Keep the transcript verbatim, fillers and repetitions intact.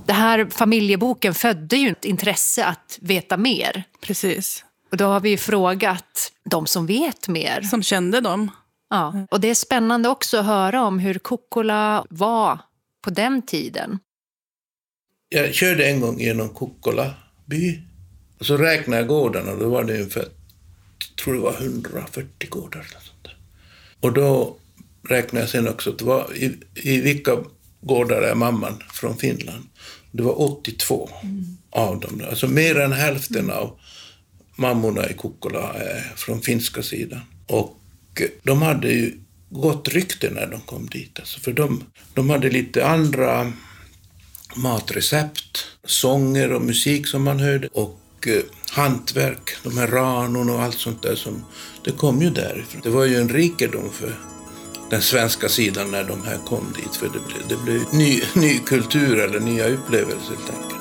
Det här familjeboken födde ju ett intresse att veta mer. Precis. Och då har vi ju frågat de som vet mer. Som kände dem. Ja, och det är spännande också att höra om hur Kokkola var på den tiden. Jag körde en gång genom Kokkola by. Och så räknade jag gårdarna och då var det ungefär, jag tror det var hundrafyrtio gårdar. Och, sånt där. Och då räknade jag sen också att det var i, i vilka gårdar är mamman från Finland. Det var åttiotvå mm. av dem. Alltså mer än hälften av mammorna i Kokkola är från finska sidan. Och de hade ju gott rykte när de kom dit. Alltså för de, de hade lite andra matrecept, sånger och musik som man hörde. Och eh, hantverk, de här ranon och allt sånt där. Som, det kom ju därifrån. Det var ju en rikedom för den svenska sidan när de här kom dit. För det blev, det blev ny, ny kultur eller nya upplevelser helt enkelt.